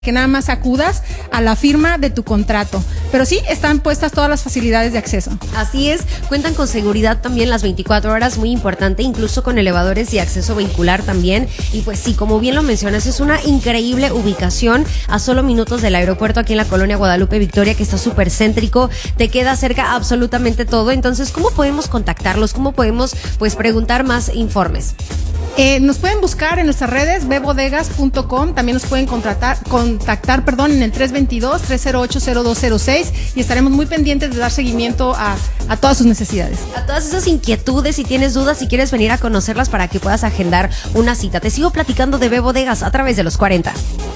que nada más acudas a la firma de tu contrato. Pero sí, están puestas todas las facilidades de acceso. Así es, cuentan con seguridad también las 24 horas, muy importante, incluso con elevadores y acceso vehicular también. Y pues sí, como bien lo mencionas, es una increíble ubicación a solo minutos del aeropuerto aquí en la colonia Guadalupe Victoria, que está súper céntrico, te queda cerca absolutamente todo. Entonces, ¿cómo podemos contactarlos? ¿Cómo podemos pues preguntar más informes? Nos pueden buscar en nuestras redes bebodegas.com, también nos pueden contactar en el 322-308-0206 y estaremos muy pendientes de dar seguimiento a todas sus necesidades. A todas esas inquietudes, si tienes dudas, si quieres venir a conocerlas para que puedas agendar una cita. Te sigo platicando de Bebodegas a través de los 40.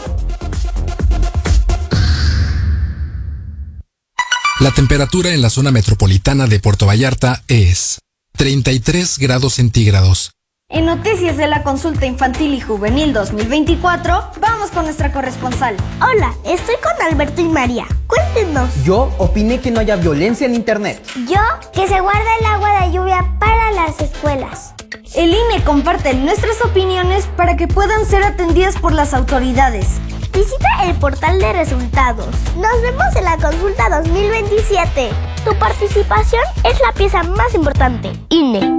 La temperatura en la zona metropolitana de Puerto Vallarta es 33 grados centígrados. En Noticias de la Consulta Infantil y Juvenil 2024, vamos con nuestra corresponsal. Hola, estoy con Alberto y María. Cuéntenos. Yo opiné que no haya violencia en internet. Yo, que se guarda el agua de lluvia para las escuelas. El INE comparte nuestras opiniones para que puedan ser atendidas por las autoridades. Visita el portal de resultados. Nos vemos en la consulta 2027. Tu participación es la pieza más importante. INE.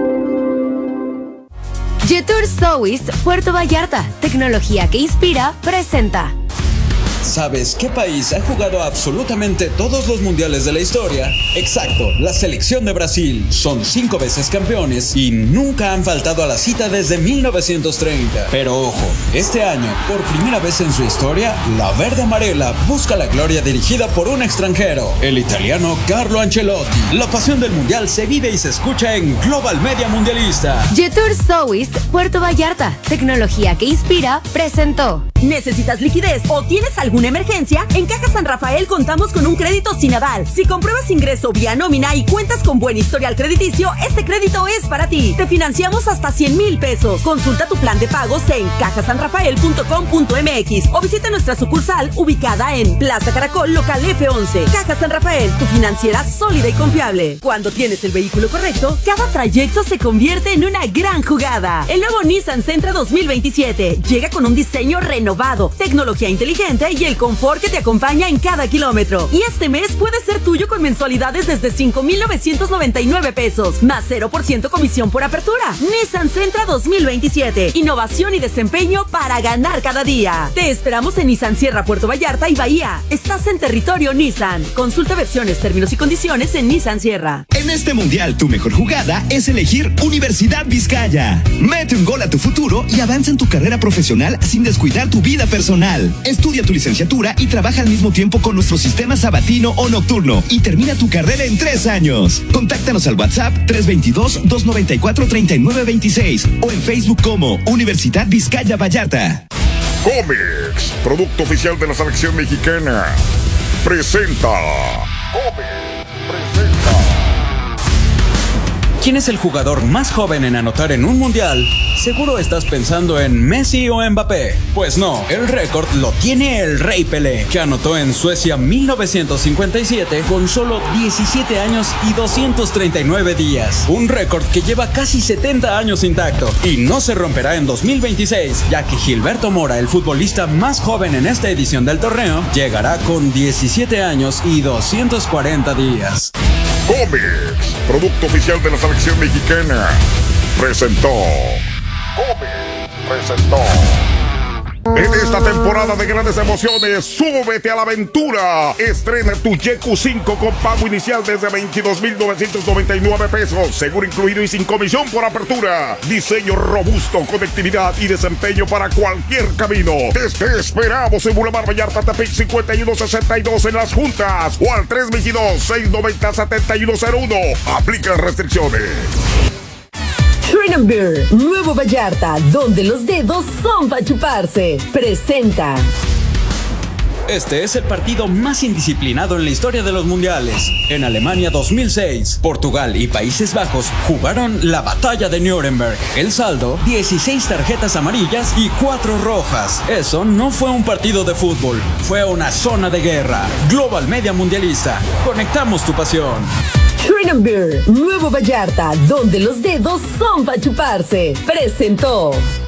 Jetour South Puerto Vallarta, tecnología que inspira, presenta. ¿Sabes qué país ha jugado absolutamente todos los mundiales de la historia? Exacto, la selección de Brasil. Son 5 veces campeones y nunca han faltado a la cita desde 1930. Pero ojo, este año, por primera vez en su historia, la verde amarela busca la gloria dirigida por un extranjero, el italiano Carlo Ancelotti. La pasión del mundial se vive y se escucha en Global Media Mundialista. Jetour South Puerto Vallarta, tecnología que inspira, presentó. ¿Necesitas liquidez o tienes alguna emergencia? En Caja San Rafael contamos con un crédito sin aval. Si compruebas ingreso vía nómina y cuentas con buen historial crediticio, este crédito es para ti. Te financiamos hasta 100,000 pesos. Consulta tu plan de pagos en cajasanrafael.com.mx o visita nuestra sucursal ubicada en Plaza Caracol, local F11. Caja San Rafael, tu financiera sólida y confiable. Cuando tienes el vehículo correcto, cada trayecto se convierte en una gran jugada. El nuevo Nissan Sentra 2027 llega con un diseño renovado, tecnología inteligente y el confort que te acompaña en cada kilómetro. Y este mes puede ser tuyo con mensualidades desde 5,999 pesos, más 0% comisión por apertura. Nissan Sentra 2027. Innovación y desempeño para ganar cada día. Te esperamos en Nissan Sierra, Puerto Vallarta y Bahía. Estás en territorio Nissan. Consulta versiones, términos y condiciones en Nissan Sierra. En este mundial, tu mejor jugada es elegir Universidad Vizcaya. Mete un gol a tu futuro y avanza en tu carrera profesional sin descuidar tu vida personal. Estudia tu licenciatura y trabaja al mismo tiempo con nuestro sistema sabatino o nocturno y termina tu carrera en 3 años. Contáctanos al WhatsApp 322-294-3926 o en Facebook como Universidad Vizcaya Vallarta. Comex, producto oficial de la selección mexicana, presenta. ¿Quién es el jugador más joven en anotar en un mundial? Seguro estás pensando en Messi o Mbappé. Pues no, el récord lo tiene el Rey Pelé, que anotó en Suecia 1957 con solo 17 años y 239 días. Un récord que lleva casi 70 años intacto y no se romperá en 2026, ya que Gilberto Mora, el futbolista más joven en esta edición del torneo, llegará con 17 años y 240 días. Comex, producto oficial de la selección mexicana, presentó. En esta temporada de grandes emociones, súbete a la aventura. Estrena tu YQ5 con pago inicial desde 22,999 pesos, seguro incluido y sin comisión por apertura. Diseño robusto, conectividad y desempeño para cualquier camino. Te esperamos en Boulevard Vallarta, Tepic 5162 en Las Juntas o al 322-690-7101. Aplica restricciones. Shrine & Beer, Nuevo Vallarta, donde los dedos son para chuparse, presenta. Este es el partido más indisciplinado en la historia de los mundiales. En Alemania 2006, Portugal y Países Bajos jugaron la batalla de Nuremberg. El saldo, 16 tarjetas amarillas y 4 rojas. Eso no fue un partido de fútbol, fue una zona de guerra. Global Media Mundialista, conectamos tu pasión. Shrine & Beer, Nuevo Vallarta, donde los dedos son para chuparse, presentó.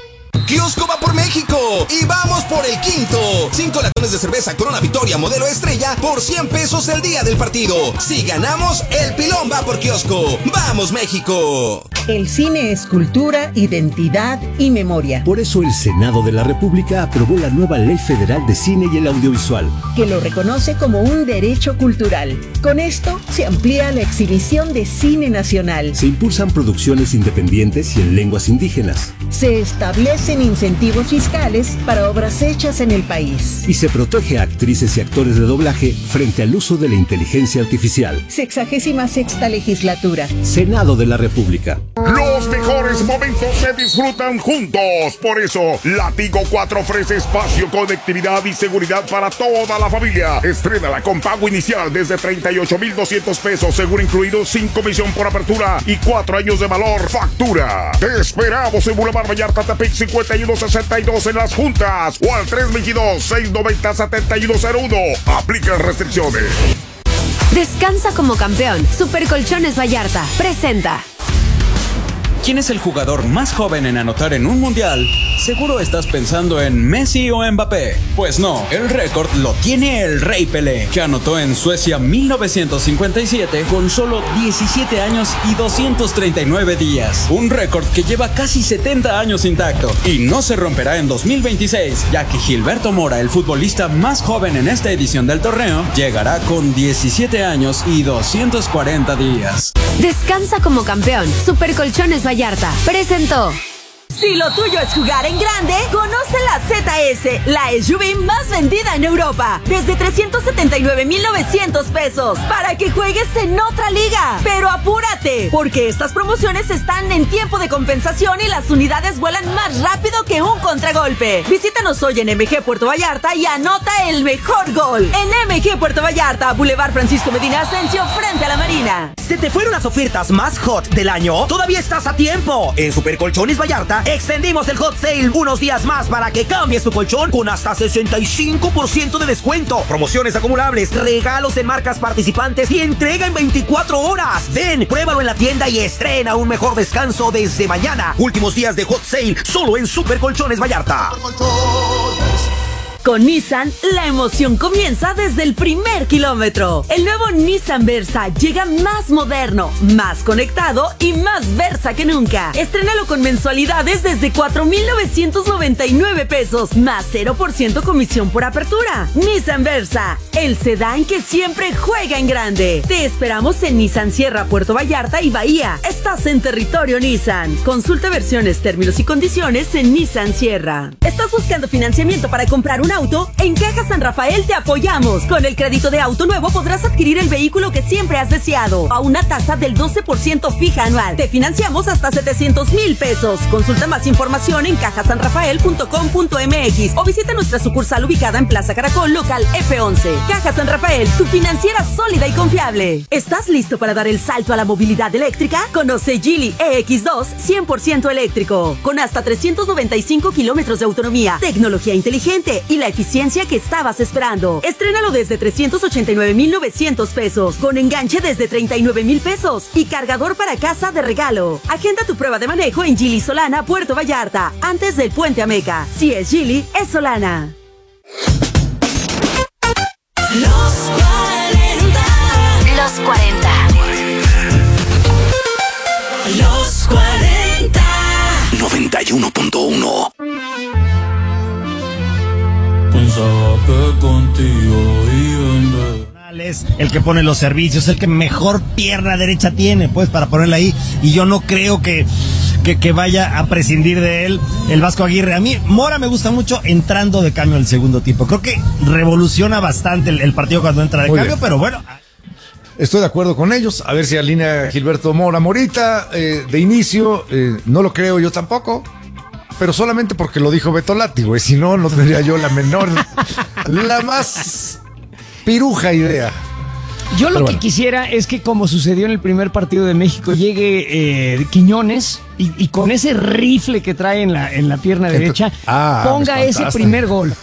Kiosco va por México y vamos por el quinto. 5 latones de cerveza Corona Victoria modelo estrella por 100 pesos el día del partido. Si ganamos, el pilón va por Kiosco. ¡Vamos, México! El cine es cultura, identidad y memoria. Por eso el Senado de la República aprobó la nueva Ley Federal de Cine y el Audiovisual, que lo reconoce como un derecho cultural. Con esto se amplía la exhibición de cine nacional. Se impulsan producciones independientes y en lenguas indígenas. Se establecen incentivos fiscales para obras hechas en el país. Y se protege a actrices y actores de doblaje frente al uso de la inteligencia artificial. 66ª legislatura. Senado de la República. Los mejores momentos se disfrutan juntos. Por eso, Latigo 4 ofrece espacio, conectividad y seguridad para toda la familia. Estrénala con pago inicial desde 38,200 pesos, seguro incluido, sin comisión por apertura y 4 años de valor factura. Te esperamos en Boulevard Vallarta, Tepic 5162 en Las Juntas o al 322-690-7101. Aplican restricciones. Descansa como campeón. Super Colchones Vallarta presenta. ¿Quién es el jugador más joven en anotar en un mundial? Seguro estás pensando en Messi o Mbappé. Pues no, el récord lo tiene el Rey Pelé, que anotó en Suecia 1957 con solo 17 años y 239 días. Un récord que lleva casi 70 años intacto y no se romperá en 2026, ya que Gilberto Mora, el futbolista más joven en esta edición del torneo, llegará con 17 años y 240 días. Descansa como campeón. Super Colchones Vallarta presentó. Si lo tuyo es jugar en grande, conoce la ZS, la SUV más vendida en Europa, desde 379,900 pesos, para que juegues en otra liga. Pero apúrate, porque estas promociones están en tiempo de compensación y las unidades vuelan más rápido que un contragolpe. Visítanos hoy en MG Puerto Vallarta y anota el mejor gol. En MG Puerto Vallarta, Boulevard Francisco Medina Asensio, frente a la Marina. ¿Se te fueron las ofertas más hot del año? Todavía estás a tiempo. En Super Colchones Vallarta extendimos el hot sale unos días más para que cambies tu colchón con hasta 65% de descuento. Promociones acumulables, regalos de marcas participantes y entrega en 24 horas. Ven, pruébalo en la tienda y estrena un mejor descanso desde mañana. Últimos días de hot sale solo en Super Colchones Vallarta. Con Nissan, la emoción comienza desde el primer kilómetro. El nuevo Nissan Versa llega más moderno, más conectado y más Versa que nunca. Estrénalo con mensualidades desde 4,999 pesos, más 0% comisión por apertura. Nissan Versa, el sedán que siempre juega en grande. Te esperamos en Nissan Sierra, Puerto Vallarta y Bahía. Estás en territorio Nissan. Consulta versiones, términos y condiciones en Nissan Sierra. ¿Estás buscando financiamiento para comprar un auto? En Caja San Rafael te apoyamos. Con el crédito de auto nuevo podrás adquirir el vehículo que siempre has deseado a una tasa del 12% fija anual. Te financiamos hasta 700,000 pesos. Consulta más información en cajasanrafael.com.mx o visita nuestra sucursal ubicada en Plaza Caracol, local F11. Caja San Rafael, tu financiera sólida y confiable. ¿Estás listo para dar el salto a la movilidad eléctrica? Conoce Geely EX2 100% eléctrico, con hasta 395 kilómetros de autonomía, tecnología inteligente y la eficiencia que estabas esperando. Estrénalo desde 389,900 pesos, con enganche desde 39,000 pesos y cargador para casa de regalo. Agenda tu prueba de manejo en Geely Solana, Puerto Vallarta, antes del Puente Ameca. Si es Geely, es Solana. Los 40. Los 40. Los 40. 91.1. Pensaba que contigo es el que pone los servicios, el que mejor pierna derecha tiene, pues, para ponerla ahí. Y yo no creo que vaya a prescindir de él el Vasco Aguirre. A mí, Mora me gusta mucho entrando de cambio el segundo tiempo. Creo que revoluciona bastante el partido cuando entra de Muy cambio, bien. pero bueno. Estoy de acuerdo con ellos. A ver si alinea Gilberto Mora. Morita, de inicio, no lo creo yo tampoco. Pero solamente porque lo dijo Beto Lati, güey. Si no, no tendría yo la más piruja idea. Yo lo que quisiera es que, como sucedió en el primer partido de México, llegue Quiñones y con ese rifle que trae en la pierna derecha, ponga ese primer gol.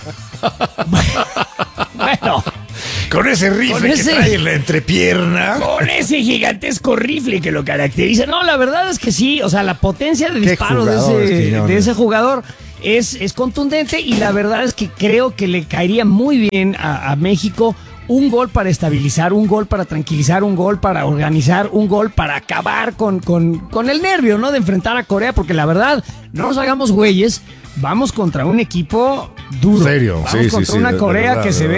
Bueno, con ese rifle que trae en la entrepierna. Con ese gigantesco rifle que lo caracteriza. No, la verdad es que sí, o sea, la potencia de disparo de ese jugador es contundente y la verdad es que creo que le caería muy bien a México un gol para estabilizar, un gol para tranquilizar, un gol para organizar, un gol para acabar con el nervio, ¿no? De enfrentar a Corea, porque la verdad, no nos hagamos güeyes, vamos contra un equipo duro. Serio, vamos contra una Corea verdad, que se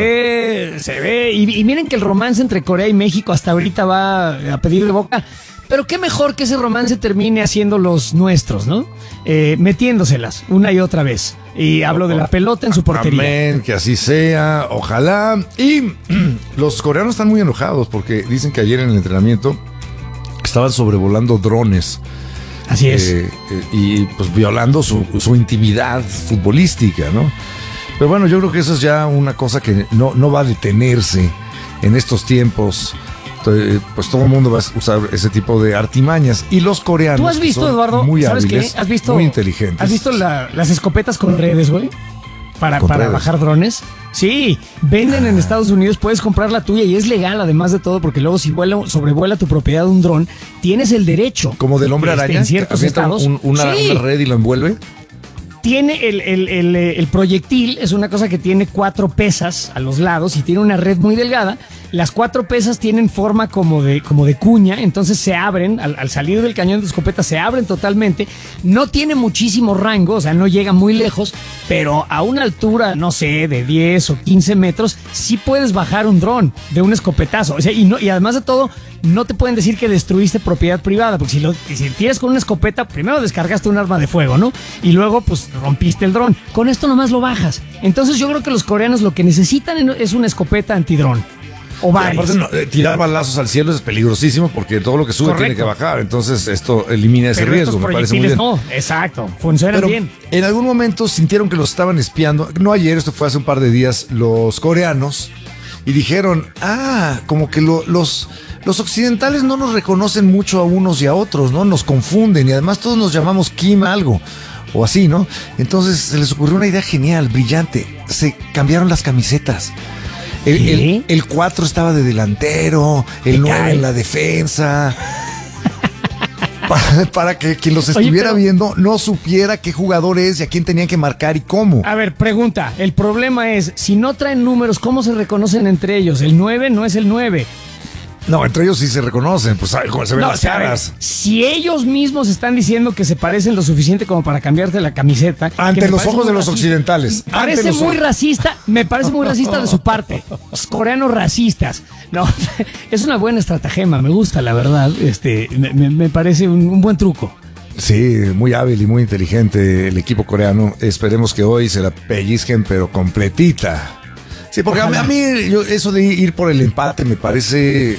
ve, y miren que el romance entre Corea y México hasta ahorita va a pedir de boca. Pero qué mejor que ese romance termine haciendo los nuestros, ¿no? Metiéndoselas una y otra vez. Y hablo de la pelota en su portería. Amén, que así sea, ojalá. Y los coreanos están muy enojados porque dicen que ayer en el entrenamiento estaban sobrevolando drones. Así es. Y pues violando su intimidad futbolística, ¿no? Pero bueno, yo creo que eso es ya una cosa que no va a detenerse en estos tiempos. Pues todo el mundo va a usar ese tipo de artimañas. Y los coreanos, ¿tú has visto, Eduardo, muy ¿sabes hábiles, qué? ¿Has visto, muy inteligentes. ¿Has visto las escopetas con redes, güey? Para bajar drones. Sí, venden en Estados Unidos, puedes comprar la tuya y es legal además de todo, porque luego si sobrevuela tu propiedad un dron, tienes el derecho. Como del hombre araña, en ciertos estados. Una red y lo envuelve. Tiene el proyectil, es una cosa que tiene 4 pesas a los lados y tiene una red muy delgada. Las 4 pesas tienen forma como de cuña, entonces se abren, al salir del cañón de escopeta se abren totalmente. No tiene muchísimo rango, o sea, no llega muy lejos, pero a una altura, no sé, de 10 o 15 metros, sí puedes bajar un dron de un escopetazo. O sea, y además de todo, no te pueden decir que destruiste propiedad privada, porque si tiras con una escopeta, primero descargaste un arma de fuego, ¿no? Y luego, pues, rompiste el dron. Con esto nomás lo bajas. Entonces yo creo que los coreanos lo que necesitan es una escopeta antidrón. O varias. Aparte, tirar balazos al cielo es peligrosísimo porque todo lo que sube tiene que bajar. Entonces esto elimina ese riesgo, me parece muy bien. No, exacto, funcionan bien. En algún momento sintieron que los estaban espiando. No ayer, esto fue hace un par de días, los coreanos. Y dijeron, como que los occidentales no nos reconocen mucho a unos y a otros, ¿no? Nos confunden y además todos nos llamamos Kim algo. O así, ¿no? Entonces se les ocurrió una idea genial, brillante. Se cambiaron las camisetas. El 4 estaba de delantero, el 9 en la defensa. Para que quien los estuviera viendo no supiera qué jugador es y a quién tenían que marcar y cómo. A ver, pregunta. El problema es, si no traen números, ¿cómo se reconocen entre ellos? El 9 no es el 9. No, entre ellos sí se reconocen, pues cómo se ven las caras. Si ellos mismos están diciendo que se parecen lo suficiente como para cambiarte la camiseta. Ante los ojos de los occidentales. Parece muy racista, me parece muy racista de su parte. Los coreanos racistas. No, es una buena estratagema, me gusta, la verdad. Me parece un buen truco. Sí, muy hábil y muy inteligente el equipo coreano. Esperemos que hoy se la pellizquen, pero completita. Sí, porque a mí eso de ir por el empate me parece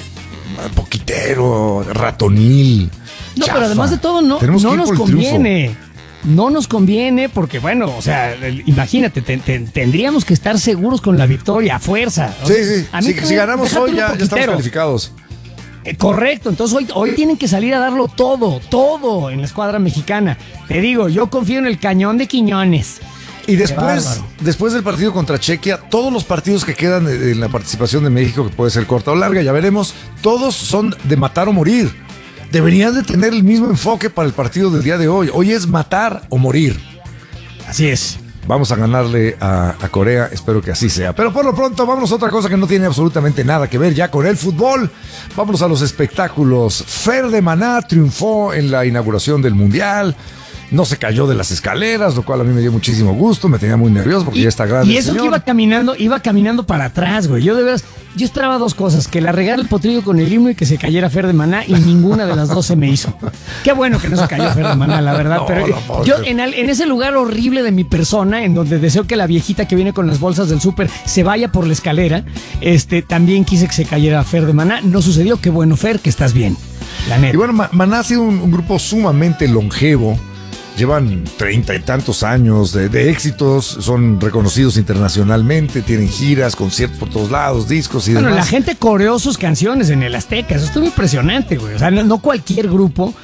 poquitero, ratonil. No, chafa. Pero además de todo no nos conviene. No nos conviene porque, bueno, o sea, imagínate, tendríamos que estar seguros con la victoria a fuerza. Sí. Si ganamos hoy ya estamos calificados. Correcto, entonces hoy tienen que salir a darlo todo en la escuadra mexicana. Te digo, yo confío en el cañón de Quiñones. Y después del partido contra Chequia, todos los partidos que quedan en la participación de México, que puede ser corta o larga, ya veremos, todos son de matar o morir. Deberían de tener el mismo enfoque para el partido del día de hoy. Hoy es matar o morir. Así es. Vamos a ganarle a Corea, espero que así sea. Pero por lo pronto, vámonos a otra cosa que no tiene absolutamente nada que ver ya con el fútbol. Vámonos a los espectáculos. Fer de Maná triunfó en la inauguración del Mundial. No se cayó de las escaleras, lo cual a mí me dio muchísimo gusto, me tenía muy nervioso porque ya está grande. Y eso que iba caminando para atrás, güey. Yo de veras, yo esperaba 2 cosas, que la regara el potrillo con el himno y que se cayera Fer de Maná, y ninguna de las 2 se me hizo. Qué bueno que no se cayó Fer de Maná, la verdad. Pero yo en ese lugar horrible de mi persona, en donde deseo que la viejita que viene con las bolsas del súper se vaya por la escalera, también quise que se cayera Fer de Maná. No sucedió, qué bueno, Fer, que estás bien. La neta. Y bueno, Maná ha sido un grupo sumamente longevo. Llevan 30 y tantos años de éxitos, son reconocidos internacionalmente, tienen giras, conciertos por todos lados, discos y demás. Bueno, la gente coreó sus canciones en el Azteca, eso estuvo impresionante, güey. O sea, no cualquier grupo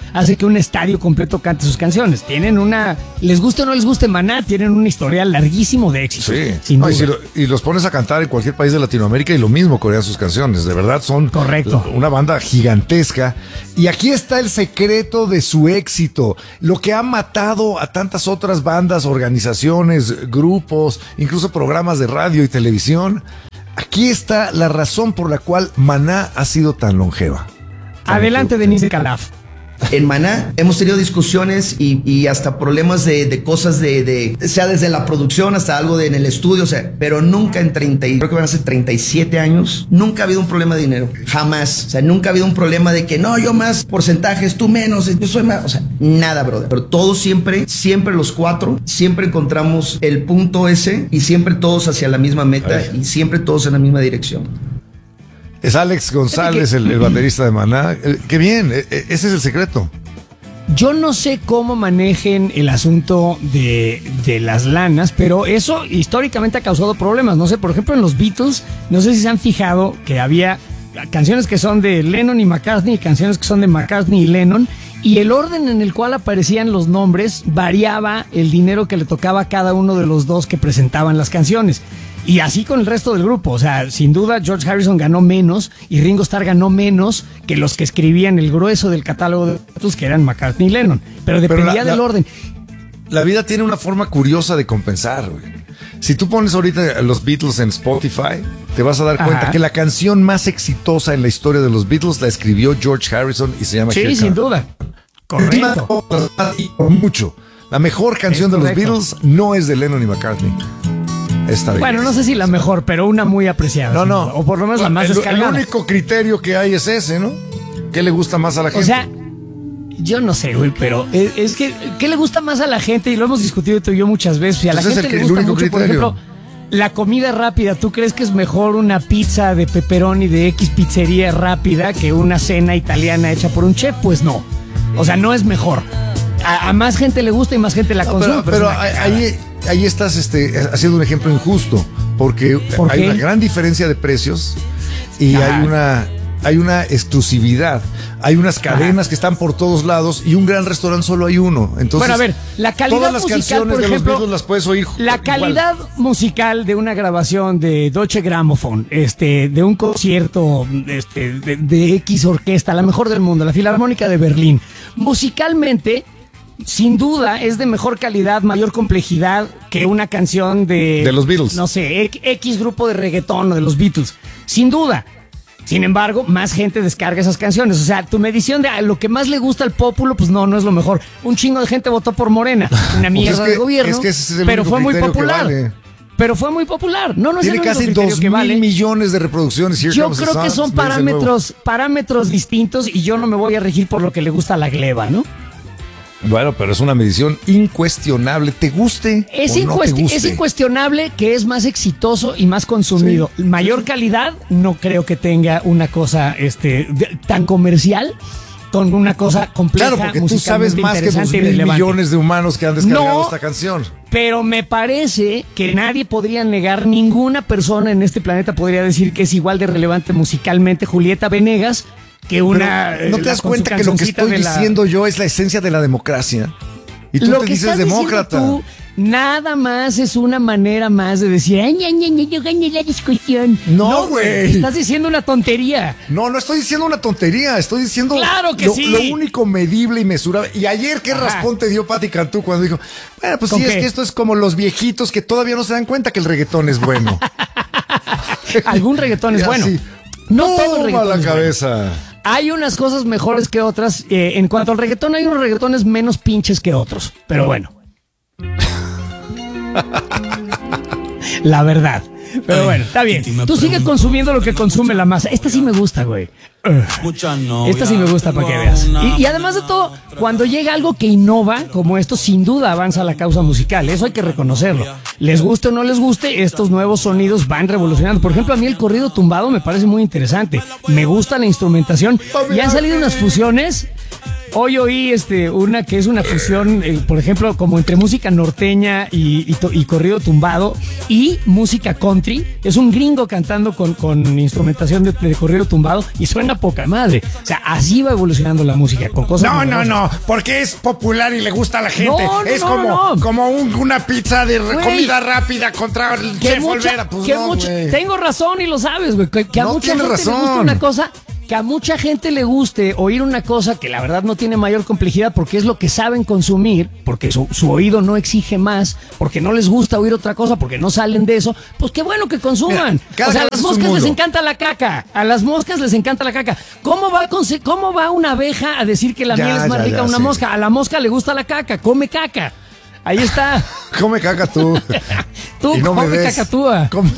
hace que un estadio completo cante sus canciones. Tienen les guste o no les guste Maná, tienen un historial larguísimo de éxito. Sí, sin duda. y los pones a cantar en cualquier país de Latinoamérica y lo mismo corean sus canciones. De verdad son una banda gigantesca. Y aquí está el secreto de su éxito, lo que ha matado a tantas otras bandas, organizaciones, grupos, incluso programas de radio y televisión. Aquí está la razón por la cual Maná ha sido tan longeva. Adelante, Denise Calaf. En Maná hemos tenido discusiones y hasta problemas de cosas sea desde la producción hasta algo en el estudio, o sea, pero nunca creo que van a ser 37 años, nunca ha habido un problema de dinero, jamás, o sea, nunca ha habido un problema de que no, yo más porcentajes, tú menos, yo soy más, o sea, nada, brother, pero todos siempre los cuatro, siempre encontramos el punto ese y siempre todos hacia la misma meta y siempre todos en la misma dirección. Es Alex González, el baterista de Maná. Qué bien, ese es el secreto. Yo no sé cómo manejen el asunto de las lanas, pero eso históricamente ha causado problemas. No sé, por ejemplo, en los Beatles, no sé si se han fijado que había canciones que son de Lennon y McCartney y canciones que son de McCartney y Lennon, y el orden en el cual aparecían los nombres variaba el dinero que le tocaba a cada uno de los dos que presentaban las canciones. Y así con el resto del grupo, o sea, sin duda George Harrison ganó menos y Ringo Starr ganó menos que los que escribían el grueso del catálogo de Beatles, que eran McCartney y Lennon, pero dependía del orden. La vida tiene una forma curiosa de compensar, güey. Si tú pones ahorita los Beatles en Spotify, te vas a dar cuenta que la canción más exitosa en la historia de los Beatles la escribió George Harrison y se llama Sí, sin duda. Correcto. Por mucho. La mejor canción de los Beatles no es de Lennon y McCartney. Bueno, no sé si la mejor, pero una muy apreciada. No. O por lo menos la más descargada. El único criterio que hay es ese, ¿no? ¿Qué le gusta más a la gente? O sea, yo no sé, güey, pero es que ¿qué le gusta más a la gente? Y lo hemos discutido tú y yo muchas veces. Si a la gente le gusta mucho, por ejemplo, la comida rápida. ¿Tú crees que es mejor una pizza de pepperoni de X pizzería rápida que una cena italiana hecha por un chef? Pues no. O sea, no es mejor. A más gente le gusta y más gente la consume. Pero ahí estás haciendo un ejemplo injusto, porque hay una gran diferencia de precios y hay una exclusividad. Hay unas cadenas que están por todos lados y un gran restaurante solo hay uno. Entonces, bueno, a ver, la calidad todas las musical, canciones por ejemplo, de los Beatles las puedes oír. La calidad musical de una grabación de Deutsche Grammophon, de un concierto de X orquesta, la mejor del mundo, la Filarmónica de Berlín, musicalmente, sin duda es de mejor calidad, mayor complejidad que una canción de los Beatles. No sé, X grupo de reggaetón o de los Beatles. Sin duda. Sin embargo, más gente descarga esas canciones. O sea, tu medición de lo que más le gusta al pueblo, pues no es lo mejor. Un chingo de gente votó por Morena, una mierda de gobierno, pero fue muy popular. Pero fue muy popular. No es tiene el casi 2,000 millones de reproducciones. Yo creo que son parámetros distintos y yo no me voy a regir por lo que le gusta a la gleba, ¿no? Bueno, pero es una medición incuestionable. ¿Te guste o no te guste? Es incuestionable que es más exitoso y más consumido. Sí. Mayor calidad, no creo que tenga una cosa tan comercial con una cosa compleja. Claro, porque tú sabes más que 2,000 millones de humanos que han descargado esta canción. Pero me parece que nadie podría negar, ninguna persona en este planeta podría decir que es igual de relevante musicalmente Julieta Venegas que una. Pero ¿no te das cuenta que lo que estoy diciendo yo es la esencia de la democracia? Y tú lo te que dices demócrata. Tú, nada más es una manera más de decir, yo gané la discusión. No, güey. Estás diciendo una tontería. No estoy diciendo una tontería. Estoy diciendo claro que sí. Lo único medible y mesurable. Y ayer, ¿qué raspón te dio Pati Cantú cuando dijo, bueno, pues sí, es que esto es como los viejitos que todavía no se dan cuenta que el reggaetón es bueno? Algún reggaetón es bueno. No todo el reggaetón la es cabeza. Bueno. Hay unas cosas mejores que otras. En cuanto al reggaetón, hay unos reggaetones menos pinches que otros. Pero bueno. La verdad. Pero bueno, está bien. Tú sigues consumiendo lo que consume la masa. Esta sí me gusta, güey. Esta sí me gusta para que veas. Y además de todo, cuando llega algo que innova como esto, sin duda avanza la causa musical. Eso hay que reconocerlo. Les guste o no les guste, estos nuevos sonidos van revolucionando. Por ejemplo, a mí el corrido tumbado me parece muy interesante. Me gusta la instrumentación. Y han salido unas fusiones Hoy oí una que es una fusión, por ejemplo, como entre música norteña y corrido tumbado y música country. Es un gringo cantando con instrumentación de corrido tumbado y suena poca madre. O sea, así va evolucionando la música con cosas. No, porque es popular y le gusta a la gente. Es como una pizza de comida rápida contra el Chef Olvera. Pues tengo razón y lo sabes, güey. Que a mucha gente le gusta una cosa. Que a mucha gente le guste oír una cosa que la verdad no tiene mayor complejidad porque es lo que saben consumir, porque su oído no exige más, porque no les gusta oír otra cosa, porque no salen de eso, pues qué bueno que consuman. Mira, o sea, a las moscas les encanta la caca. A las moscas les encanta la caca. ¿Cómo va una abeja a decir que la miel es más rica que una mosca? A la mosca le gusta la caca, come caca. Ahí está. Come caca tú. Tú y no come me des. cacatúa. Come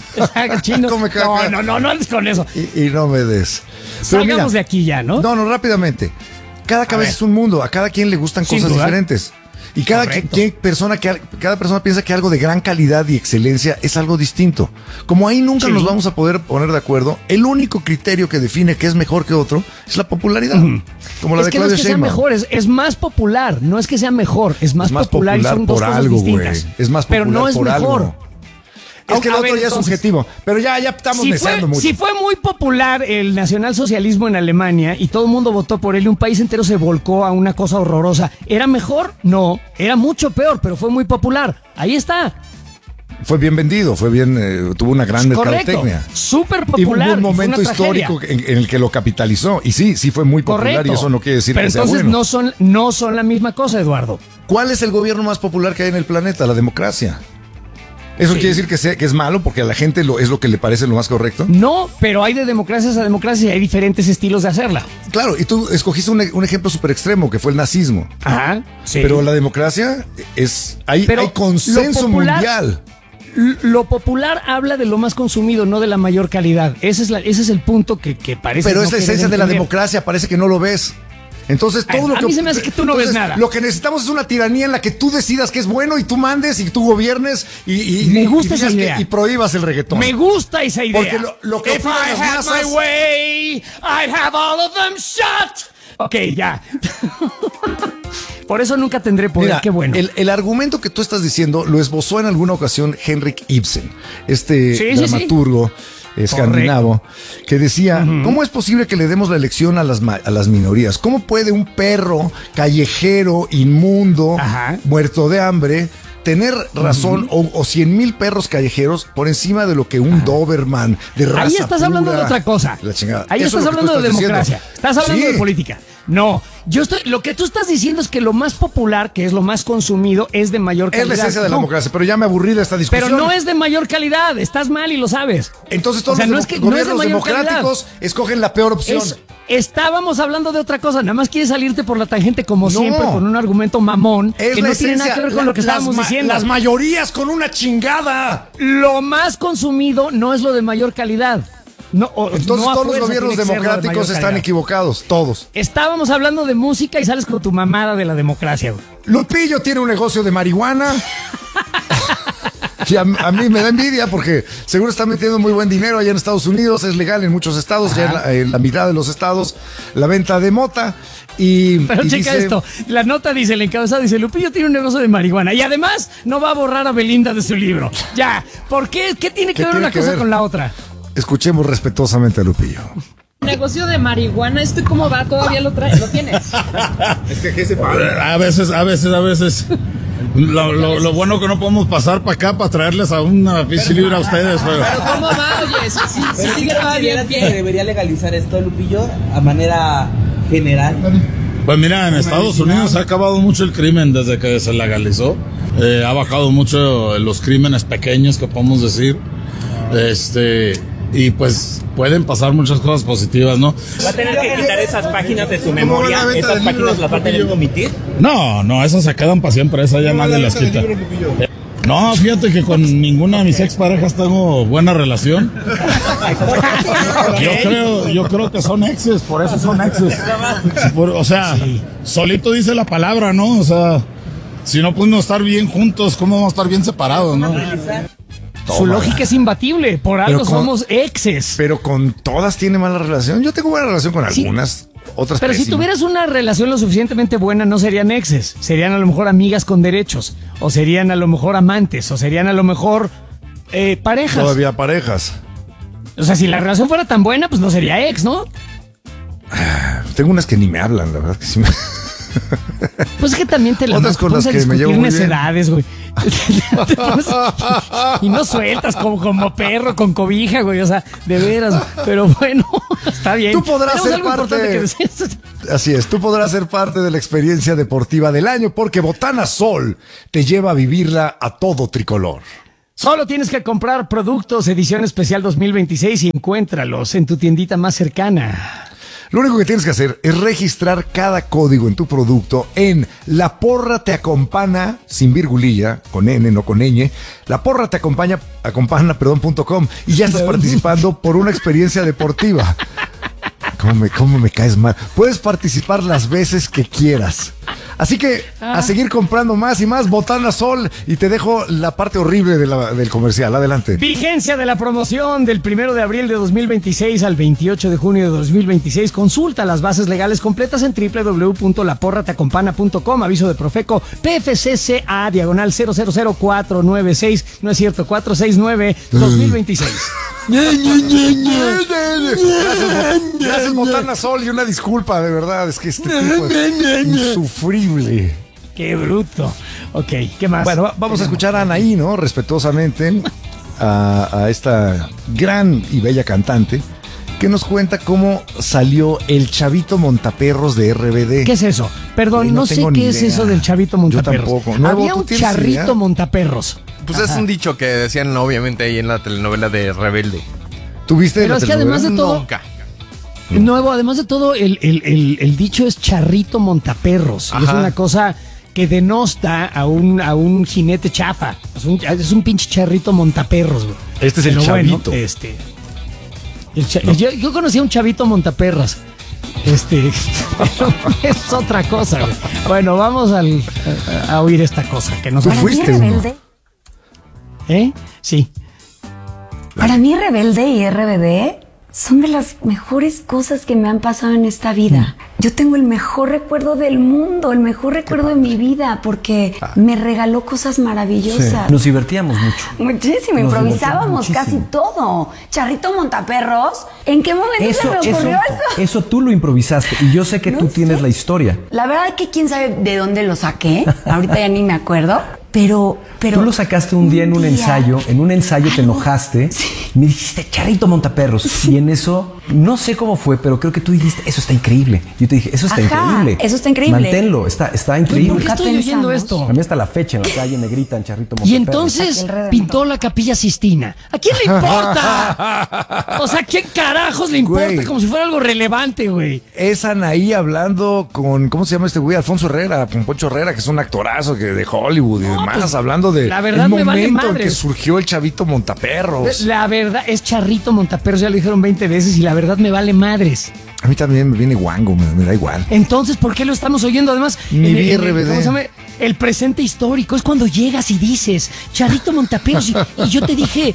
caca. No andes con eso. Y no me des. Salgamos de aquí ya, ¿no? No, rápidamente. Cada cabeza es un mundo. A cada quien le gustan cosas diferentes. Y cada persona piensa que algo de gran calidad y excelencia es algo distinto. Como ahí nunca nos vamos a poder poner de acuerdo, el único criterio que define que es mejor que otro es la popularidad. Como la de Claudia Sheinbaum. Es que no es que sea mejor, es más popular. No es que sea mejor, es más popular y son dos cosas distintas. Es más popular, pero no es mejor. Algo. Es que el otro ya es subjetivo, pero ya estamos deseando mucho. Si fue muy popular el nacionalsocialismo en Alemania y todo el mundo votó por él y un país entero se volcó a una cosa horrorosa, ¿era mejor? No, era mucho peor, pero fue muy popular. Ahí está. Fue bien vendido, tuvo una gran mercadotecnia. Súper popular. Y hubo un momento histórico en el que lo capitalizó. Y sí fue muy popular. Y eso no quiere decir que sea bueno. Pero entonces no son la misma cosa, Eduardo. ¿Cuál es el gobierno más popular que hay en el planeta? La democracia. ¿Eso quiere decir que es malo porque a la gente es lo que le parece lo más correcto? No, pero hay de democracias a democracias y hay diferentes estilos de hacerla. Claro, y tú escogiste un ejemplo súper extremo que fue el nazismo. Ajá, sí. Pero la democracia hay consenso mundial. Lo popular habla de lo más consumido, no de la mayor calidad. Ese es el punto que parece. Pero es la esencia de la democracia, parece que no lo ves. Entonces todo lo que... A mí se me hace que tú no ves nada. Lo que necesitamos es una tiranía en la que tú decidas que es bueno y tú mandes y tú gobiernes y me gusta esa idea. Y prohíbas el reggaetón. Me gusta esa idea. Porque lo que If I had my way, I'd have all of them shot. Ok, ya. Por eso nunca tendré poder. Mira, qué bueno. El argumento que tú estás diciendo lo esbozó en alguna ocasión Henrik Ibsen, dramaturgo. Escandinavo, que decía, ¿cómo es posible que le demos la elección a las minorías? ¿Cómo puede un perro callejero, inmundo, muerto de hambre, tener razón o 100,000 perros callejeros por encima de lo que un Doberman de raza Ahí estás hablando de otra cosa. Ahí estás hablando de democracia. Estás hablando de política. No, lo que tú estás diciendo es que lo más popular, que es lo más consumido, es de mayor calidad. Es la esencia de la democracia, pero ya me aburrí de esta discusión. Pero no es de mayor calidad, estás mal y lo sabes. Entonces todos los gobiernos democráticos escogen la peor opción. Estábamos hablando de otra cosa, nada más quieres salirte por la tangente como siempre con un argumento mamón que no tiene nada que ver con lo que estábamos diciendo. Las mayorías con una chingada. Lo más consumido no es lo de mayor calidad. Entonces todos los gobiernos democráticos están equivocados, todos. Estábamos hablando de música y sales con tu mamada de la democracia, güey. Lupillo tiene un negocio de marihuana. Y a mí me da envidia porque seguro está metiendo muy buen dinero allá en Estados Unidos. Es legal en muchos estados, ya en la mitad de los estados, la venta de mota. Pero checa esto, la nota dice, el encabezado dice, Lupillo tiene un negocio de marihuana y además no va a borrar a Belinda de su libro. Ya, ¿por qué? ¿Qué tiene que ver una cosa con la otra? Escuchemos respetuosamente a Lupillo. Negocio de marihuana, ¿esto cómo va? ¿Todavía lo tienes? Es que ¿qué se paga? A veces. Lo bueno que no podemos pasar para acá para traerles a una pinche libre a ustedes. Pero ¿cómo va? Oye, sí, sigue todavía que debería legalizar esto, Lupillo, a manera general. Pues mira, en Estados Unidos ha acabado mucho el crimen desde que se legalizó. Ha bajado mucho los crímenes pequeños, que podemos decir. Y pues pueden pasar muchas cosas positivas, ¿no? ¿Va a tener que quitar esas páginas de su memoria? ¿Esas páginas las va a tener que omitir? No, esas se quedan para siempre, esas ya nadie las quita. No, fíjate que con ninguna de mis exparejas tengo buena relación. Yo creo que son exes, por eso son exes. O sea, solito dice la palabra, ¿no? O sea, si no podemos estar bien juntos, ¿cómo vamos a estar bien separados, no? Su lógica es imbatible, por algo somos exes. Pero con todas tiene mala relación. Yo tengo buena relación con algunas. otras Pero si pésimas. tuvieras una relación lo suficientemente buena, no serían exes. Serían a lo mejor amigas con derechos. O serían a lo mejor amantes. O serían a lo mejor parejas. Todavía parejas. O sea, si la relación fuera tan buena, pues no sería ex, ¿no? Tengo unas que ni me hablan, la verdad que sí me... Pues es que también te la Otras con las que me llevo muy bien. necedades, güey. Y no sueltas como perro con cobija, güey. O sea, de veras. Pero bueno, está bien. Tú podrás Tenemos ser algo importante que decir. Así es, tú podrás ser parte de la experiencia deportiva del año porque Botana Sol te lleva a vivirla a todo tricolor. Solo tienes que comprar productos edición especial 2026 y encuéntralos en tu tiendita más cercana. Lo único que tienes que hacer es registrar cada código en tu producto en laporrateacompana, sin virgulilla, con N, no con ñ, laporrateacompana.com y ya estás participando por una experiencia deportiva. ¿Cómo me caes mal? Puedes participar las veces que quieras. Así que a seguir comprando más y más Botana Sol y te dejo la parte horrible del comercial. Adelante. Vigencia de la promoción del 1 de abril de 2026 al 28 de junio de 2026. Consulta las bases legales completas en www.laporrateacompana.com. Aviso de Profeco PFCCA diagonal 000496. No es cierto, 469 2026. Gracias Botana Sol y una disculpa, de verdad, es que este tipo es insufrible. Qué bruto. Ok, ¿qué más? Bueno, vamos a escuchar a Anaí, ¿no? Respetuosamente a esta gran y bella cantante que nos cuenta cómo salió el Chavito Montaperros de RBD. ¿Qué es eso? Perdón, no sé qué es eso del Chavito Montaperros. Yo tampoco. Había un charrito Montaperros. Pues es un dicho que decían obviamente ahí en la telenovela de Rebelde. ¿Tuviste? Pero es que además de todo... Nunca. Nuevo, además de todo, el dicho es charrito montaperros. Y es una cosa que denosta a un jinete chafa. Es un pinche charrito montaperros, güey. Este es el chavito. Bueno, yo conocí a un chavito montaperras. Es otra cosa, güey. Bueno, vamos a oír esta cosa que nos... ¿Tú fuiste Rebelde? Sí. Para mí Rebelde y RBD son de las mejores cosas que me han pasado en esta vida. Yo tengo el mejor recuerdo del mundo, el mejor recuerdo de mi vida, porque me regaló cosas maravillosas. Nos divertíamos mucho. Muchísimo, improvisábamos casi todo. Charrito Montaperros, ¿en qué momento se me ocurrió eso? Eso tú lo improvisaste y yo sé que tú tienes la historia. La verdad es que quién sabe de dónde lo saqué, ahorita ya ni me acuerdo. Pero tú lo sacaste un día en un ensayo te enojaste, me dijiste Charrito Montaperros y en eso, no sé cómo fue, pero creo que tú dijiste, eso está increíble. Yo te dije, eso está increíble. Eso está increíble. Manténlo, está increíble. ¿Por qué estoy oyendo esto? A mí hasta la fecha en la calle me gritan Charrito Montaperros. Y entonces pintó la Capilla Sistina. ¿A quién le importa? O sea, ¿quién carajos le importa? Güey. Como si fuera algo relevante, güey. Es Anaí hablando con, ¿cómo se llama este güey? Alfonso Herrera, con Poncho Herrera, que es un actorazo de Hollywood y demás, pues, hablando de la verdad el me vale momento en que madres. surgió el Chavito Montaperros. La verdad es Charrito Montaperros, ya lo dijeron 20 veces y la verdad me vale madres. A mí también me viene guango, me da igual. Entonces, ¿por qué lo estamos oyendo? Además, Ni RBD. ¿cómo se llama? El presente histórico es cuando llegas y dices, Charrito Montaperros, y yo te dije,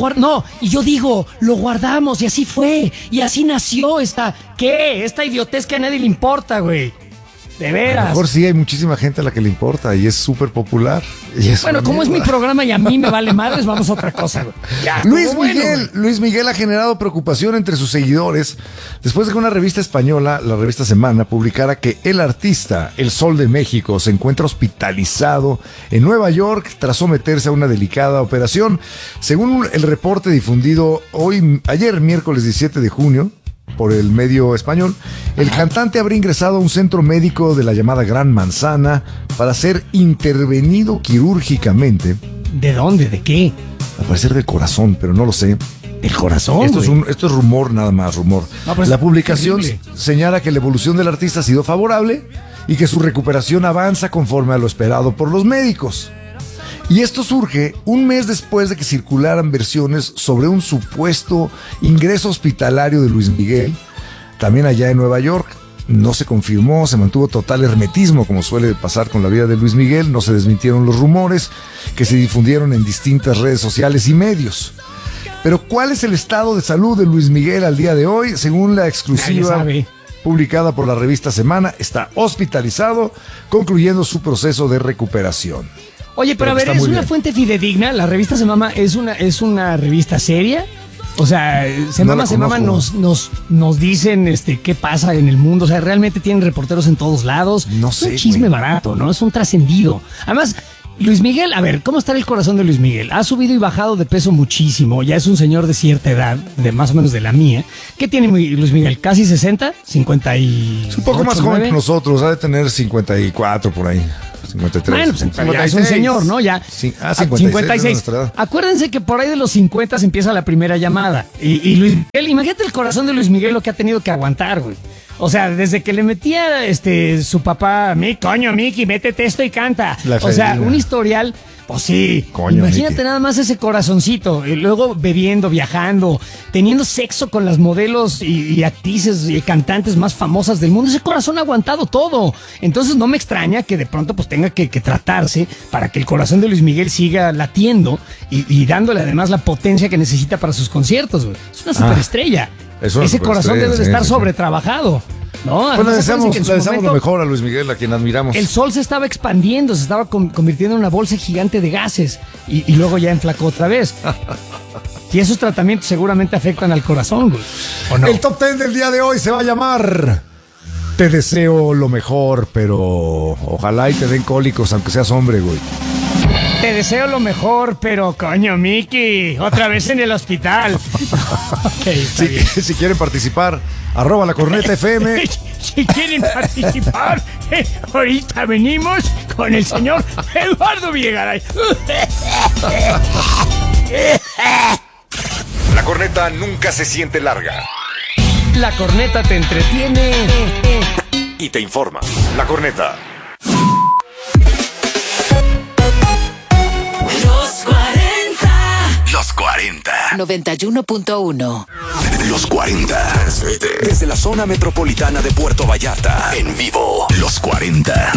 y yo digo, lo guardamos, y así fue, y así nació esta idiotez que a nadie le importa, güey. De veras. A lo mejor sí hay muchísima gente a la que le importa y es súper popular. Bueno, como es mi programa y a mí me vale madres, vamos a otra cosa, güey. Ya, Luis Miguel ha generado preocupación entre sus seguidores después de que una revista española, la revista Semana, publicara que el artista El Sol de México se encuentra hospitalizado en Nueva York tras someterse a una delicada operación. Según el reporte difundido ayer, miércoles 17 de junio, por el medio español, el cantante habría ingresado a un centro médico de la llamada Gran Manzana para ser intervenido quirúrgicamente. ¿De dónde? ¿De qué? Al parecer del corazón, pero no lo sé. ¿El corazón? Esto es rumor, nada más, rumor. No, pues, la publicación señala que la evolución del artista ha sido favorable y que su recuperación avanza conforme a lo esperado por los médicos. Y esto surge un mes después de que circularan versiones sobre un supuesto ingreso hospitalario de Luis Miguel, también allá en Nueva York. No se confirmó, se mantuvo total hermetismo, como suele pasar con la vida de Luis Miguel. No se desmintieron los rumores que se difundieron en distintas redes sociales y medios. Pero ¿cuál es el estado de salud de Luis Miguel al día de hoy? Según la exclusiva publicada por la revista Semana, está hospitalizado, concluyendo su proceso de recuperación. Oye, pero a ver, ¿es una fuente fidedigna? ¿La revista Semana es una revista seria? O sea, Semana nos dicen qué pasa en el mundo. O sea, realmente tienen reporteros en todos lados. No sé. Es un chisme barato, ¿no? Es un trascendido. Además, Luis Miguel, a ver, ¿cómo está el corazón de Luis Miguel? Ha subido y bajado de peso muchísimo. Ya es un señor de cierta edad, de más o menos de la mía. ¿Qué tiene Luis Miguel? ¿Casi 60? ¿50 Es un poco más joven que nosotros. Ha de tener 54 por ahí. 53. Bueno, pues ya es un señor, ¿no? Ya. 56. Acuérdense que por ahí de los 50 se empieza la primera llamada. Y Luis Miguel, imagínate el corazón de Luis Miguel lo que ha tenido que aguantar, güey. O sea, desde que le metía su papá, Miki, métete esto y canta. O sea, un historial. Pues sí, imagínate Miki. Nada más ese corazoncito, y luego bebiendo, viajando, teniendo sexo con las modelos y actrices y cantantes más famosas del mundo. Ese corazón ha aguantado todo. Entonces no me extraña que de pronto pues tenga que tratarse para que el corazón de Luis Miguel siga latiendo y dándole además la potencia que necesita para sus conciertos, güey. Es una superestrella. Ese corazón debe de estar sobretrabajado. No, pues le deseamos lo mejor a Luis Miguel, a quien admiramos. El sol se estaba expandiendo, se estaba convirtiendo en una bolsa gigante de gases y luego ya enflacó otra vez. Y esos tratamientos seguramente afectan al corazón, güey. ¿O no? El top 10 del día de hoy se va a llamar Te deseo lo mejor, pero ojalá y te den cólicos, aunque seas hombre, güey. Te deseo lo mejor, pero coño, Miki, otra vez en el hospital. Okay, si quieren participar, @lacornetafm. Si quieren participar, ahorita venimos con el señor Eduardo Villegaray. La corneta nunca se siente larga. La corneta te entretiene y te informa. La corneta. Los 40. 91.1. Los 40. Desde la zona metropolitana de Puerto Vallarta. En vivo. Los 40.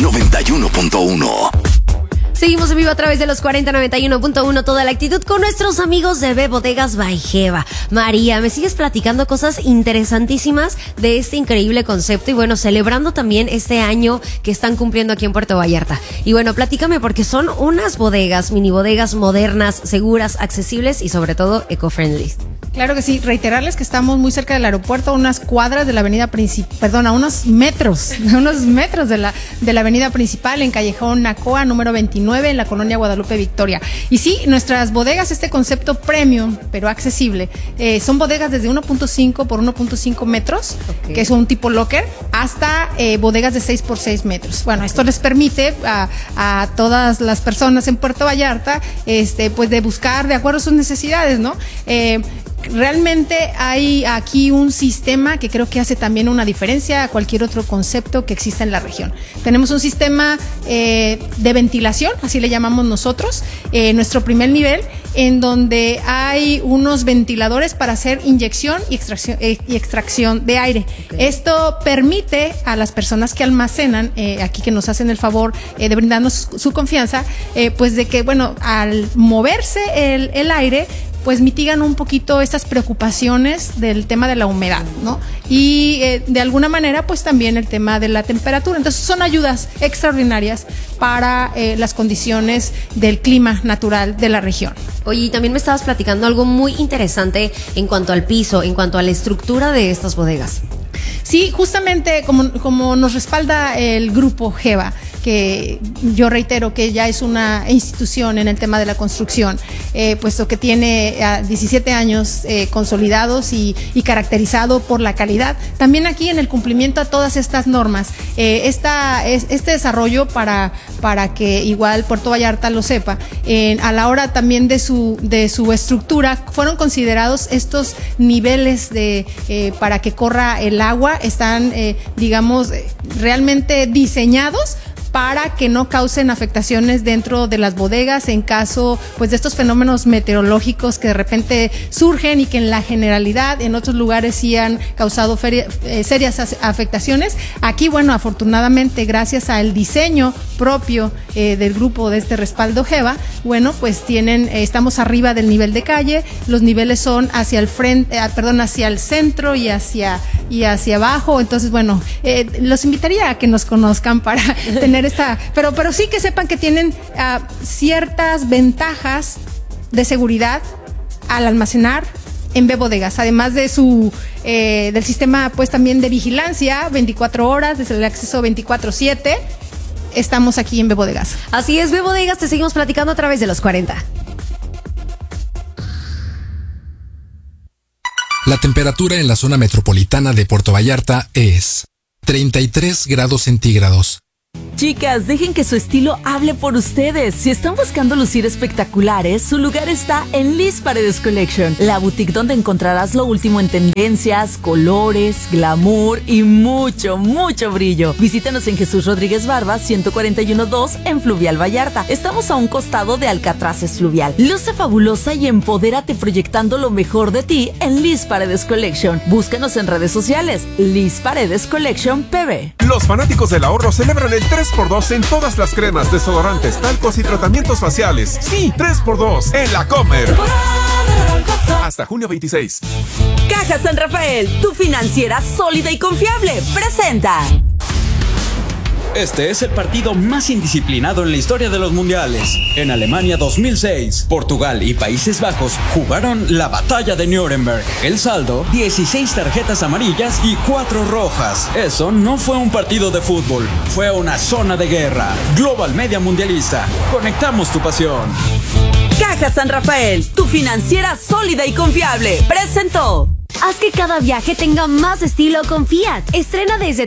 91.1. Seguimos en vivo a través de los 4091.1, toda la actitud con nuestros amigos de B Bodegas by Geva. María, me sigues platicando cosas interesantísimas de este increíble concepto y bueno, celebrando también este año que están cumpliendo aquí en Puerto Vallarta. Y bueno, platícame porque son unas bodegas, mini bodegas modernas, seguras, accesibles y sobre todo eco-friendly. Claro que sí, reiterarles que estamos muy cerca del aeropuerto, a unas cuadras de la avenida principal, a unos metros de la avenida principal, en Callejón Nacoa, número 29, en la colonia Guadalupe Victoria. Y sí, nuestras bodegas, este concepto premium, pero accesible, son bodegas desde 1.5 por 1.5 metros, que es un tipo locker, hasta bodegas de 6 por 6 metros. Bueno, esto les permite a todas las personas en Puerto Vallarta, pues de buscar de acuerdo a sus necesidades, ¿no? Realmente hay aquí un sistema que creo que hace también una diferencia a cualquier otro concepto que exista en la región. Tenemos un sistema de ventilación, así le llamamos nosotros, nuestro primer nivel, en donde hay unos ventiladores para hacer inyección y extracción de aire. Esto permite a las personas que almacenan, aquí que nos hacen el favor de brindarnos su confianza, pues de que, bueno, al moverse el aire, pues mitigan un poquito estas preocupaciones del tema de la humedad, ¿no? Y de alguna manera, pues también el tema de la temperatura. Entonces son ayudas extraordinarias para las condiciones del clima natural de la región. Oye, y también me estabas platicando algo muy interesante en cuanto al piso, en cuanto a la estructura de estas bodegas. Sí, justamente como nos respalda el grupo Geva, que yo reitero que ya es una institución en el tema de la construcción, puesto que tiene 17 años consolidados y caracterizado por la calidad. También aquí en el cumplimiento a todas estas normas, este desarrollo para que igual Puerto Vallarta lo sepa, a la hora también de su estructura, fueron considerados estos niveles para que corra el agua, están digamos realmente diseñados para que no causen afectaciones dentro de las bodegas en caso pues de estos fenómenos meteorológicos que de repente surgen y que en la generalidad en otros lugares sí han causado serias afectaciones. Aquí, bueno, afortunadamente gracias al diseño propio del grupo de este respaldo Geva, bueno, pues estamos arriba del nivel de calle, los niveles son hacia el frente, hacia el centro y hacia y hacia abajo. Entonces, bueno, los invitaría a que nos conozcan para tener esta, pero sí que sepan que tienen ciertas ventajas de seguridad al almacenar en B Bodegas, además de del sistema pues también de vigilancia 24 horas, desde el acceso 24/7. Estamos aquí en B Bodegas. Así es, B Bodegas, te seguimos platicando a través de los 40. La temperatura en la zona metropolitana de Puerto Vallarta es 33 grados centígrados. Chicas, dejen que su estilo hable por ustedes. Si están buscando lucir espectaculares, su lugar está en Liz Paredes Collection, la boutique donde encontrarás lo último en tendencias, colores, glamour y mucho, mucho brillo. Visítanos en Jesús Rodríguez Barba, 141-2 en Fluvial Vallarta. Estamos a un costado de Alcatraces Fluvial. Luce fabulosa y empodérate proyectando lo mejor de ti en Liz Paredes Collection. Búscanos en redes sociales, Liz Paredes Collection PB. Los fanáticos del ahorro celebran el 3x2 en todas las cremas, desodorantes, talcos y tratamientos faciales. Sí, 3x2 en La Comer. Hasta junio 26. Caja San Rafael, tu financiera sólida y confiable, presenta. Este es el partido más indisciplinado en la historia de los mundiales. En Alemania 2006, Portugal y Países Bajos jugaron la batalla de Nuremberg. El saldo, 16 tarjetas amarillas y 4 rojas. Eso no fue un partido de fútbol, fue una zona de guerra. Global Media Mundialista, conectamos tu pasión. Caja San Rafael, tu financiera sólida y confiable, presentó. Haz que cada viaje tenga más estilo con Fiat. Estrena desde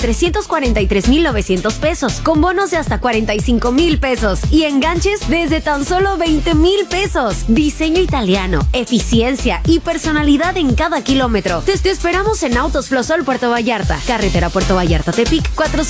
343,900 pesos, con bonos de hasta 45,000 pesos y enganches desde tan solo 20,000 pesos. Diseño italiano, eficiencia y personalidad en cada kilómetro. Te esperamos en Autos Flosol Puerto Vallarta, carretera Puerto Vallarta Tepic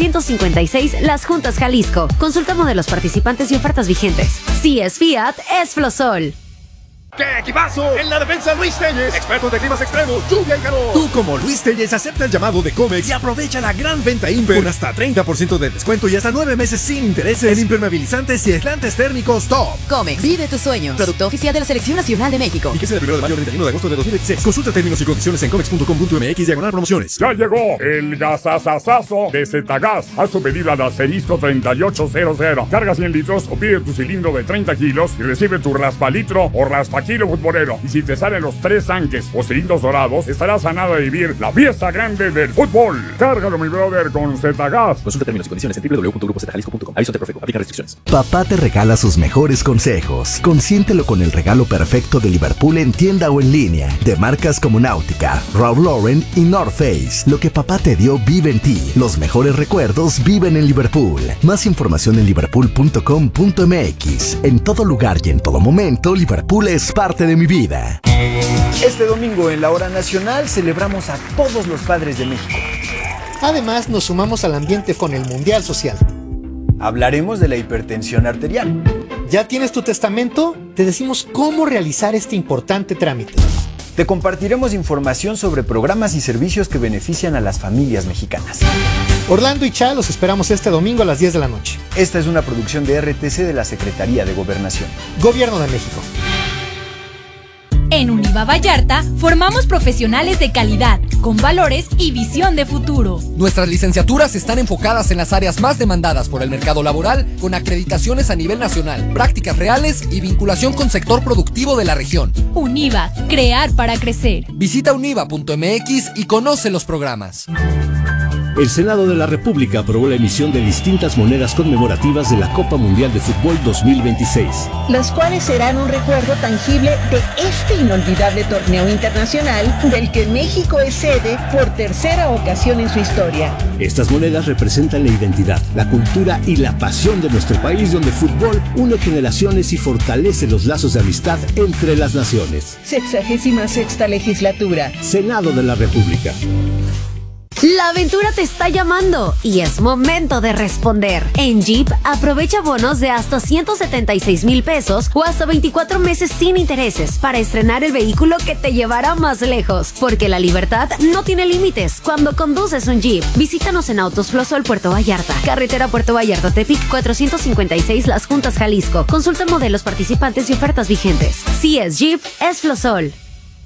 456 Las Juntas Jalisco. Consulta modelos participantes y ofertas vigentes. Si es Fiat, es Flosol. ¡Qué equipazo! En la defensa Luis Telles, expertos de climas extremos, lluvia y calor. Tú como Luis Telles acepta el llamado de Comex y aprovecha la gran venta Imper con hasta 30% de descuento y hasta 9 meses sin intereses en impermeabilizantes y aislantes térmicos top. Comex, vive tus sueños. Producto oficial de la Selección Nacional de México. Y que sea del 1 de mayo al 31 de agosto de 2016. Consulta términos y condiciones en comex.com.mx/promociones. Ya llegó el gasasasazo de Zetagas. Haz su medida de asterisco 3800. Carga 100 litros o pide tu cilindro de 30 kilos y recibe tu raspalitro o raspakilo futbolero. Y si te salen los 3 tanques o cilindros dorados, estarás a nada de vivir la fiesta grande del fútbol. Cárgalo, mi brother, con Zetagas. Consulta términos y condiciones en www.grupozjalisco.com. Aviso ante Profeco. Aplica restricciones. Papá te regala sus mejores consejos. Consiéntelo con el regalo perfecto de Liverpool en tienda o en línea. De marcas como Náutica, Ralph Lauren y North Face. Lo que papá te dio vive en ti. Los mejores recuerdos viven en Liverpool. Más información en liverpool.com.mx. En todo lugar y en todo momento, Liverpool es parte de mi vida. Este domingo en la Hora Nacional celebramos a todos los padres de México. Además, nos sumamos al ambiente con el Mundial Social. Hablaremos de la hipertensión arterial. ¿Ya tienes tu testamento? Te decimos cómo realizar este importante trámite. Te compartiremos información sobre programas y servicios que benefician a las familias mexicanas. Orlando y Cha los esperamos este domingo a las 10 de la noche. Esta es una producción de RTC de la Secretaría de Gobernación. Gobierno de México. En Univa Vallarta formamos profesionales de calidad, con valores y visión de futuro. Nuestras licenciaturas están enfocadas en las áreas más demandadas por el mercado laboral, con acreditaciones a nivel nacional, prácticas reales y vinculación con sector productivo de la región. Univa, crear para crecer. Visita univa.mx y conoce los programas. El Senado de la República aprobó la emisión de distintas monedas conmemorativas de la Copa Mundial de Fútbol 2026. Las cuales serán un recuerdo tangible de este inolvidable torneo internacional del que México es sede por tercera ocasión en su historia. Estas monedas representan la identidad, la cultura y la pasión de nuestro país, donde el fútbol une generaciones y fortalece los lazos de amistad entre las naciones. 66ª legislatura. Senado de la República. La aventura te está llamando y es momento de responder. En Jeep, aprovecha bonos de hasta 176,000 pesos o hasta 24 meses sin intereses para estrenar el vehículo que te llevará más lejos. Porque la libertad no tiene límites cuando conduces un Jeep. Visítanos en Autos Flosol Puerto Vallarta, carretera Puerto Vallarta Tepic 456 Las Juntas Jalisco. Consulta modelos participantes y ofertas vigentes. Si es Jeep, es Flosol.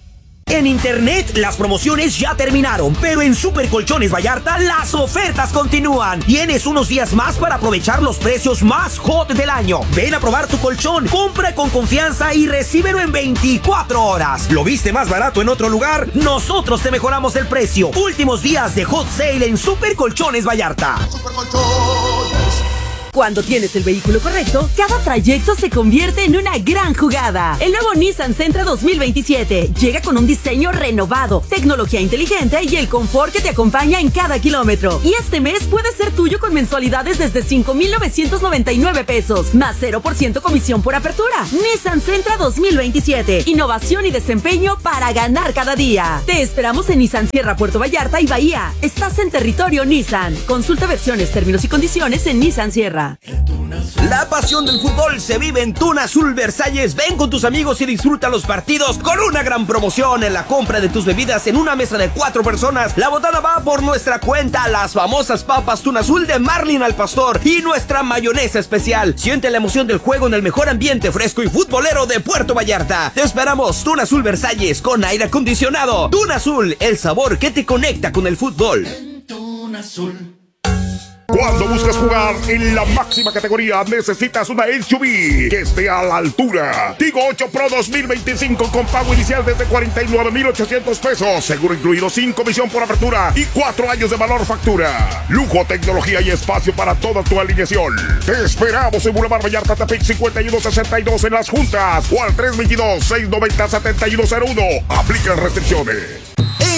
En Internet, las promociones ya terminaron, pero en Super Colchones Vallarta las ofertas continúan. Tienes unos días más para aprovechar los precios más hot del año. Ven a probar tu colchón, compra con confianza y recíbelo en 24 horas. ¿Lo viste más barato en otro lugar? Nosotros te mejoramos el precio. Últimos días de hot sale en Super Colchones Vallarta. Super Colchones. Cuando tienes el vehículo correcto, cada trayecto se convierte en una gran jugada. El nuevo Nissan Sentra 2027 llega con un diseño renovado, tecnología inteligente y el confort que te acompaña en cada kilómetro. Y este mes puede ser tuyo con mensualidades desde 5,999 pesos, más 0% comisión por apertura. Nissan Sentra 2027. Innovación y desempeño para ganar cada día. Te esperamos en Nissan Sierra, Puerto Vallarta y Bahía. Estás en territorio Nissan. Consulta versiones, términos y condiciones en Nissan Sierra. La pasión del fútbol se vive en Tuna Azul Versalles. Ven con tus amigos y disfruta los partidos con una gran promoción en la compra de tus bebidas en una mesa de 4 personas. La botada va por nuestra cuenta. Las famosas papas Tuna Azul de Marlin al Pastor y nuestra mayonesa especial. Siente la emoción del juego en el mejor ambiente fresco y futbolero de Puerto Vallarta. Te esperamos, Tuna Azul Versalles con aire acondicionado. Tuna Azul, el sabor que te conecta con el fútbol. Tuna Azul. Cuando buscas jugar en la máxima categoría, necesitas una SUV que esté a la altura. Tigo 8 Pro 2025 con pago inicial desde 49,800 pesos. Seguro incluido, sin comisión por apertura y 4 años de valor factura. Lujo, tecnología y espacio para toda tu alineación. Te esperamos en Boulevard Vallarta, Tepic 5162 en Las Juntas o al 322-690-7101. Aplican restricciones.